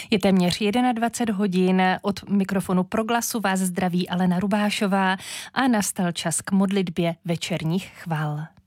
Je téměř 21 hodin, od mikrofonu Proglasu vás zdraví Alena Rubášová a nastal čas k modlitbě večerních chval.